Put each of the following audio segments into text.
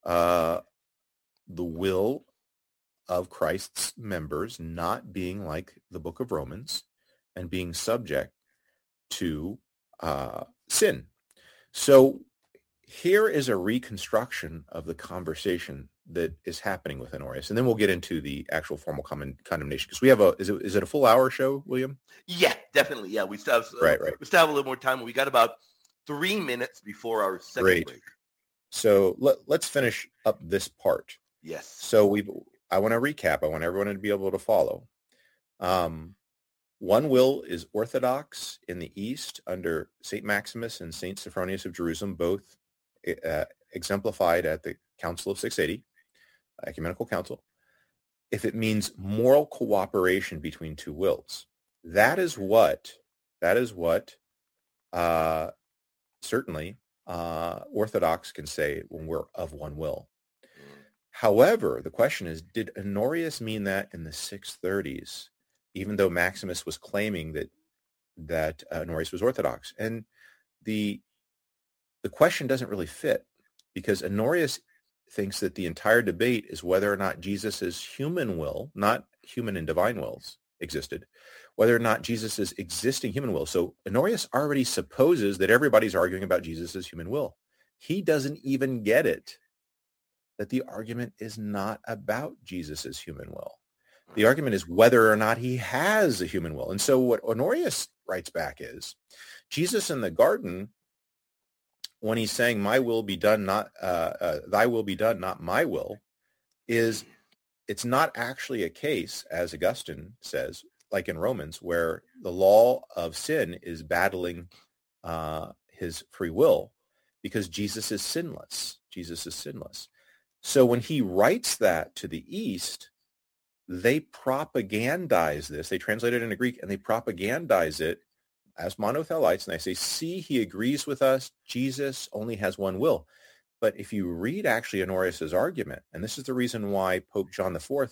the will of Christ's members not being like the book of Romans and being subject to sin. So here is a reconstruction of the conversation that is happening with Honorius, and then we'll get into the actual formal condemnation, because we have is it a full hour show, William? Yeah, definitely. Yeah, we still have right. We still have a little more time. We got about 3 minutes before our second break. So let's finish up this part. Yes. So I want to recap. I want everyone to be able to follow. One will is orthodox in the East under St. Maximus and St. Sophronius of Jerusalem, both exemplified at the Council of 680, Ecumenical Council. If it means moral cooperation between two wills, that is what certainly Orthodox can say when we're of one will. However, the question is, did Honorius mean that in the 630s, even though Maximus was claiming that Honorius was Orthodox? And the question doesn't really fit, because Honorius thinks that the entire debate is whether or not Jesus' human will, not human and divine wills, existed, whether or not Jesus' existing human will. So Honorius already supposes that everybody's arguing about Jesus' human will. He doesn't even get it, that the argument is not about Jesus' human will. The argument is whether or not he has a human will. And so what Honorius writes back is, Jesus in the garden, when he's saying, my will be done, not thy will be done, not my will, it's not actually a case, as Augustine says, like in Romans, where the law of sin is battling his free will, because Jesus is sinless. Jesus is sinless. So when he writes that to the East, they propagandize this. They translate it into Greek, and they propagandize it as monothelites, and they say, see, he agrees with us. Jesus only has one will. But if you read actually Honorius's argument, and this is the reason why Pope John IV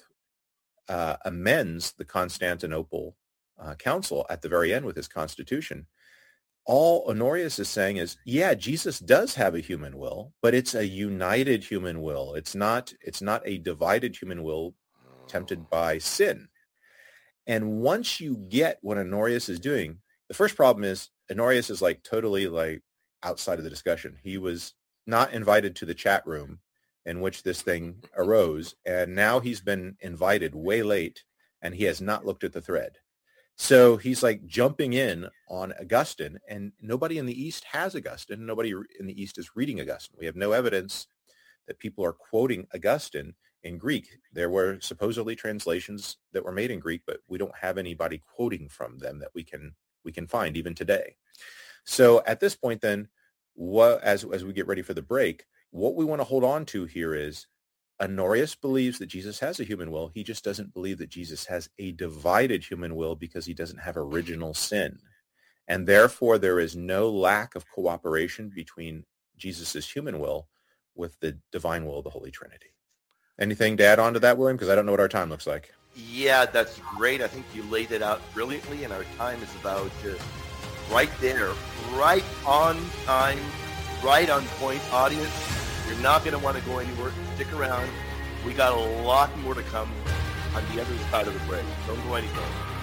amends the Constantinople Council at the very end with his constitution, all Honorius is saying is, yeah, Jesus does have a human will, but it's a united human will. It's not a divided human will tempted by sin. And once you get what Honorius is doing, the first problem is Honorius is totally outside of the discussion. He was not invited to the chat room in which this thing arose, and now he's been invited way late, and he has not looked at the thread. So he's jumping in on Augustine, and nobody in the East has Augustine. Nobody in the East is reading Augustine. We have no evidence that people are quoting Augustine in Greek. There were supposedly translations that were made in Greek, but we don't have anybody quoting from them that we can find even today. So at this point then, as we get ready for the break, what we want to hold on to here is Honorius believes that Jesus has a human will. He just doesn't believe that Jesus has a divided human will, because he doesn't have original sin. And therefore, there is no lack of cooperation between Jesus' human will with the divine will of the Holy Trinity. Anything to add on to that, William? Because I don't know what our time looks like. Yeah, that's great. I think you laid it out brilliantly, and our time is about right there, right on time, right on point. Audience, you're not going to want to go anywhere. Stick around. We got a lot more to come on the other side of the break. Don't go anywhere.